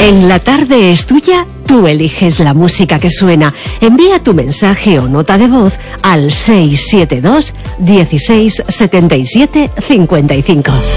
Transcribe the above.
En La Tarde es Tuya, tú eliges la música que suena. Envía tu mensaje o nota de voz al 672 16 77 55.